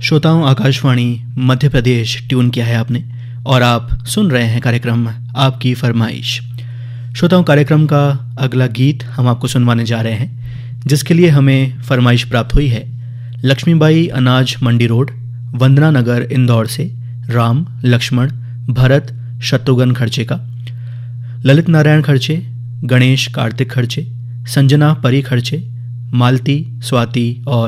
श्रोताओं, आकाशवाणी मध्य प्रदेश ट्यून किया है आपने और आप सुन रहे हैं कार्यक्रम आपकी फरमाइश। श्रोताओं, कार्यक्रम का अगला गीत हम आपको सुनवाने जा रहे हैं, जिसके लिए हमें फरमाइश प्राप्त हुई है लक्ष्मीबाई अनाज मंडी रोड, वंदना नगर, इंदौर से राम, लक्ष्मण, भरत, शत्रुघ्न खर्चे का, ललित नारायण खर्चे, गणेश कार्तिक खर्चे, संजना परी खर्चे, मालती, स्वाति और